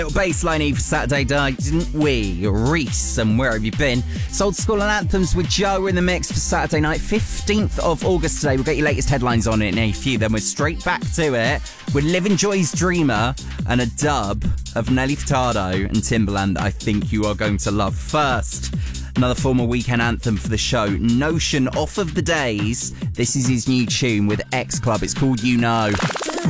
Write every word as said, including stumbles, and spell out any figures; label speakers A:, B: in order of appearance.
A: Little baseline E for Saturday night, didn't we? Reese, and where have you been? Sold School and Anthems with Joe in the mix for Saturday night, fifteenth of August today. We'll get your latest headlines on it in a few, then we're straight back to it with Living Joy's Dreamer and a dub of Nelly Furtado and Timbaland that I think you are going to love. First, another former weekend anthem for the show, Notion off of the Days. This is his new tune with X Club. It's called You Know.